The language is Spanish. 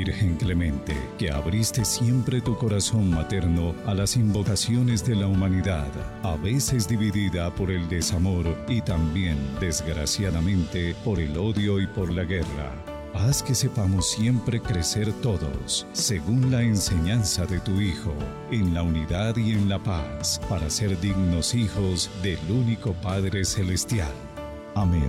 Virgen clemente, que abriste siempre tu corazón materno a las invocaciones de la humanidad, a veces dividida por el desamor y también, desgraciadamente, por el odio y por la guerra. Haz que sepamos siempre crecer todos, según la enseñanza de tu Hijo, en la unidad y en la paz, para ser dignos hijos del único Padre Celestial. Amén.